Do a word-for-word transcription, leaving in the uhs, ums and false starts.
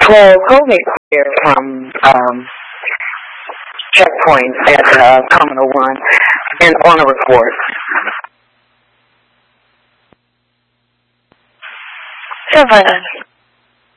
Well, hold me clear from um, checkpoint at uh, Terminal one and on a report. Savannah.